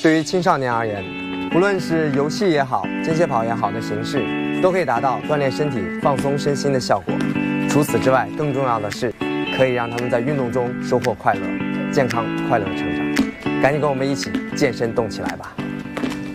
对于青少年而言，无论是游戏也好，间歇跑也好的形式，都可以达到锻炼身体、放松身心的效果。除此之外，更重要的是，可以让他们在运动中收获快乐、健康、快乐的成长。赶紧跟我们一起健身动起来吧！